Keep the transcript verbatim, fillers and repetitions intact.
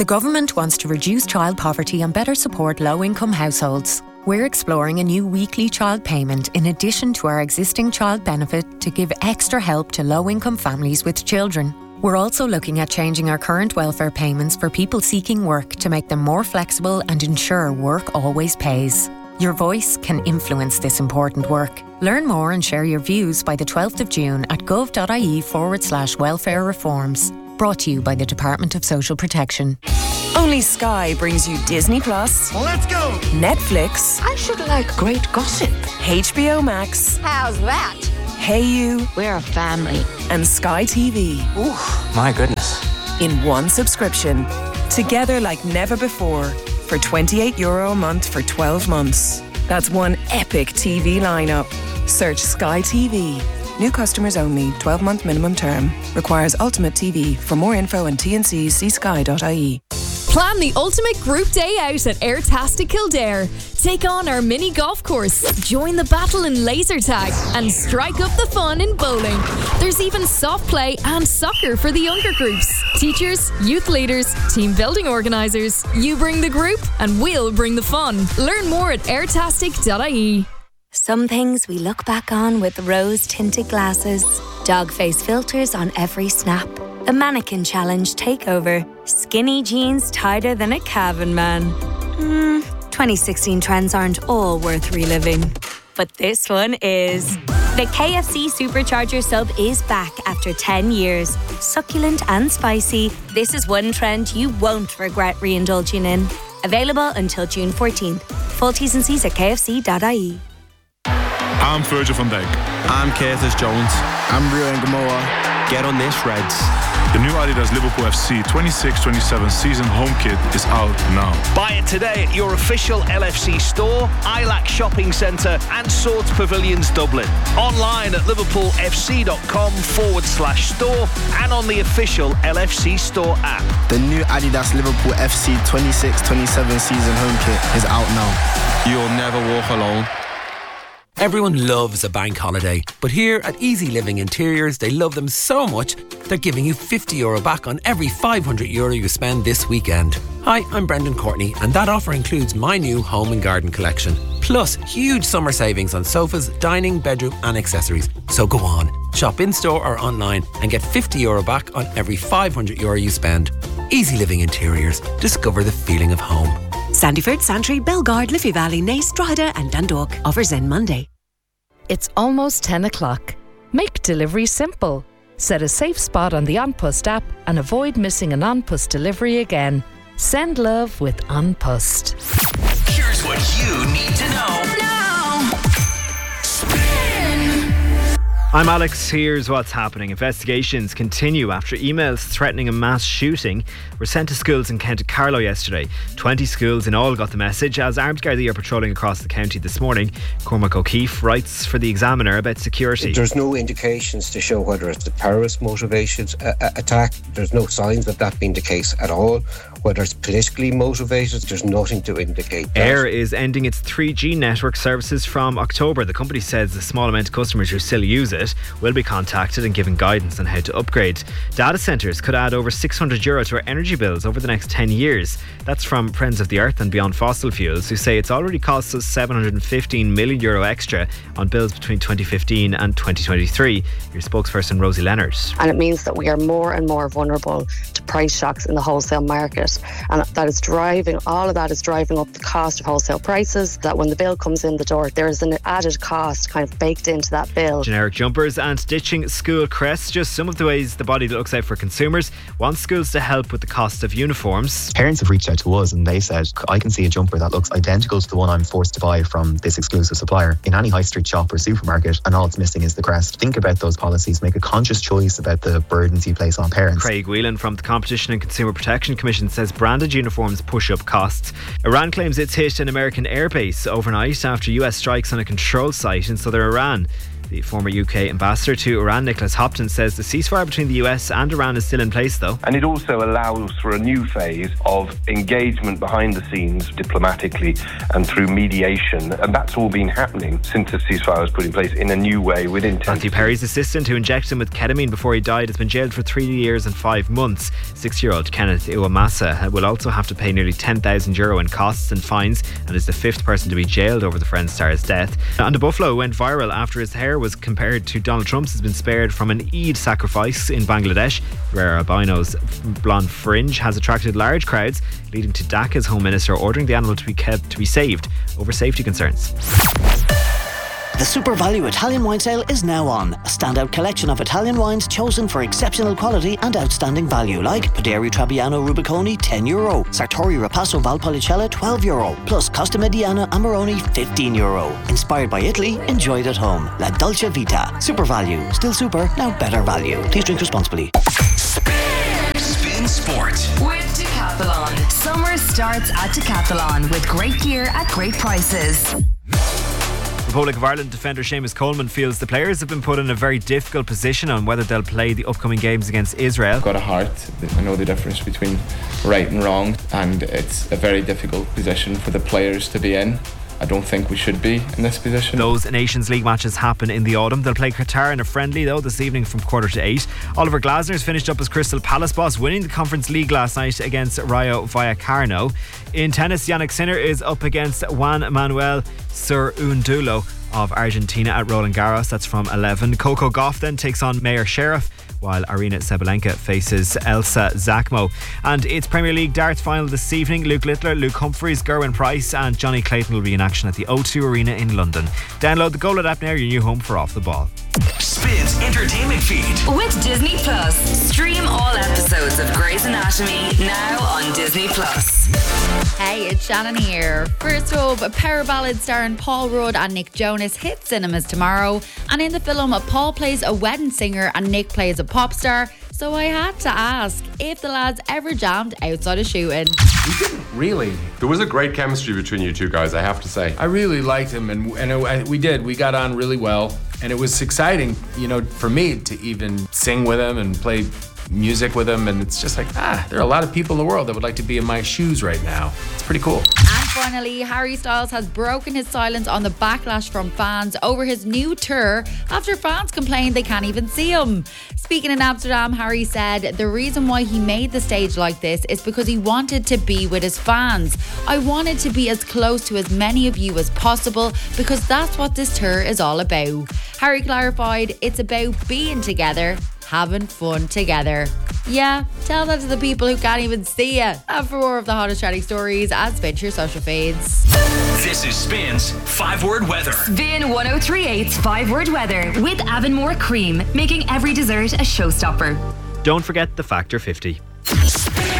government wants to reduce child poverty and better support low-income households. We're exploring a new weekly child payment in addition to our existing child benefit to give extra help to low-income families with children. We're also looking at changing our current welfare payments for people seeking work to make them more flexible and ensure work always pays. Your voice can influence this important work. Learn more and share your views by the twelfth of June at gov.ie forward slash welfare reforms. Brought to you by the Department of Social Protection. Only Sky brings you Disney Plus. Let's go! Netflix. I should like great gossip. H B O Max. How's that? Hey You. We're a family. And Sky T V. Ooh, my goodness. In one subscription. Together like never before. For twenty-eight euro a month for twelve months. That's one epic T V lineup. Search Sky T V. New customers only. twelve-month minimum term. Requires Ultimate T V. For more info and T N Cs, see sky dot I E. Plan the ultimate group day out at Airtastic Kildare. Take on our mini golf course, join the battle in laser tag, and strike up the fun in bowling. There's even soft play and soccer for the younger groups. Teachers, youth leaders, team building organisers. You bring the group and we'll bring the fun. Learn more at airtastic dot I E. Some things we look back on with rose-tinted glasses. Dog face filters on every snap. A mannequin challenge takeover. Skinny jeans tighter than a Calvin man. Hmm, twenty sixteen trends aren't all worth reliving. But this one is. The K F C Supercharger sub is back after ten years. Succulent and spicy, this is one trend you won't regret re-indulging in. Available until June fourteenth. Full T's and C's at k f c dot I E. I'm Virgil van Dijk. I'm Curtis Jones. I'm Rio Gamoa. Get on this, Reds. The new Adidas Liverpool F C twenty-six twenty-seven season home kit is out now. Buy it today at your official L F C store, I L A C Shopping Centre and Swords Pavilions Dublin. Online at liverpoolfc.com forward slash store and on the official L F C store app. The new Adidas Liverpool F C twenty-six twenty-seven season home kit is out now. You'll never walk alone. Everyone loves a bank holiday, but here at Easy Living Interiors, they love them so much, they're giving you fifty euro back on every five hundred euro you spend this weekend. Hi, I'm Brendan Courtney, and that offer includes my new home and garden collection. Plus, huge summer savings on sofas, dining, bedroom and accessories. So go on, shop in-store or online and get fifty euro back on every five hundred euro you spend. Easy Living Interiors. Discover the feeling of home. Sandyford, Santry, Belgard, Liffey Valley, Naas, Drogheda and Dundalk. Offers end Monday. It's almost ten o'clock. Make delivery simple. Set a safe spot on the An Post app and avoid missing an An Post delivery again. Send love with An Post. Here's what you need to know now. I'm Alex. Here's what's happening. Investigations continue after emails threatening a mass shooting were sent to schools in County Carlow yesterday. twenty schools in all got the message as armed Gardaí are patrolling across the county this morning. Cormac O'Keefe writes for the Examiner about security. There's no indications to show whether it's a terrorist motivated uh, attack. There's no signs of that being the case at all. Whether it's politically motivated, there's nothing to indicate that. Air is ending its three G network services from October. The company says the small amount of customers who still use it will be contacted and given guidance on how to upgrade. Data centres could add over six hundred euro to our energy bills over the next ten years. That's from Friends of the Earth and Beyond Fossil Fuels, who say it's already cost us seven hundred fifteen million euro extra on bills between twenty fifteen and twenty twenty-three. Your spokesperson Rosie Leonard. And it means that we are more and more vulnerable to price shocks in the wholesale market, and that is driving, all of that is driving up the cost of wholesale prices, that when the bill comes in the door there is an added cost kind of baked into that bill. Generic jumpers and ditching school crests, just some of the ways the body that looks out for consumers wants schools to help with the cost of uniforms. Parents have reached out to us and they said, I can see a jumper that looks identical to the one I'm forced to buy from this exclusive supplier in any high street shop or supermarket, and all it's missing is the crest. Think about those policies, make a conscious choice about the burdens you place on parents. Craig Whelan from the Competition and Consumer Protection Commission says branded uniforms push up costs. Iran claims it's hit an American airbase overnight after U S strikes on a control site in southern Iran. The former U K ambassador to Iran, Nicholas Hopton, says the ceasefire between the U S and Iran is still in place, though. And it also allows for a new phase of engagement behind the scenes diplomatically and through mediation. And that's all been happening since the ceasefire was put in place in a new way with intent. Matthew Perry's assistant, who injected him with ketamine before he died, has been jailed for three years and five months. Six-year-old Kenneth Iwamasa will also have to pay nearly ten thousand euro in costs and fines and is the fifth person to be jailed over the Friends star's death. And a buffalo went viral after his hair was compared to Donald Trump's has been spared from an Eid sacrifice in Bangladesh. Rare albino's blonde fringe has attracted large crowds, leading to Dhaka's Home Minister ordering the animal to be kept to be saved over safety concerns. The Super Value Italian Wine Sale is now on. A standout collection of Italian wines chosen for exceptional quality and outstanding value, like Paderi Trebbiano Rubiconi ten euro, Sartori Rapasso Valpolicella twelve euro, plus Costa Mediana Amarone fifteen euro. Inspired by Italy, enjoyed at home. La Dolce Vita. Super Value. Still super, now better value. Please drink responsibly. Spin Sport with Decathlon. Summer starts at Decathlon with great gear at great prices. Republic of Ireland defender Seamus Coleman feels the players have been put in a very difficult position on whether they'll play the upcoming games against Israel. I've got a heart. I know the difference between right and wrong, and it's a very difficult position for the players to be in. I don't think we should be in this position. Those Nations League matches happen in the autumn. They'll play Qatar in a friendly, though, this evening from quarter to eight. Oliver Glasner's finished up as Crystal Palace boss, winning the Conference League last night against Rayo Vallecano. In tennis, Jannik Sinner is up against Juan Manuel Cerúndolo of Argentina at Roland Garros. That's from eleven. Coco Gauff then takes on Mayer Sheriff, while Arina Sabalenka faces Elsa Zakmo. And it's Premier League darts final this evening. Luke Littler, Luke Humphries, Gerwyn Price and Johnny Clayton will be in action at the O two Arena in London. Download the Goal app now, your new home for Off the Ball. Spins entertainment feed with Disney Plus. Stream all episodes of Grey's Anatomy now on Disney Plus. Hey, it's Shannon here. First up, a power ballad starring Paul Rudd and Nick Jonas hits cinemas tomorrow. And in the film, Paul plays a wedding singer and Nick plays a pop star. So I had to ask if the lads ever jammed outside of shooting. We didn't really. There was a great chemistry between you two guys, I have to say. I really liked him, and, and it, we did. We got on really well, and it was exciting, you know, for me to even sing with him and play music with him, and it's just like, ah, there are a lot of people in the world that would like to be in my shoes right now. It's pretty cool. And finally, Harry Styles has broken his silence on the backlash from fans over his new tour after fans complained they can't even see him. Speaking in Amsterdam, Harry said the reason why he made the stage like this is because he wanted to be with his fans. I wanted to be as close to as many of you as possible because that's what this tour is all about. Harry clarified it's about being together, having fun together. Yeah, tell that to the people who can't even see you. And for more of the hottest trending stories, add Spin to your social feeds. This is Spin's five word weather. Spin ten thirty-eight's five word weather with Avonmore Cream, making every dessert a showstopper. Don't forget the Factor fifty.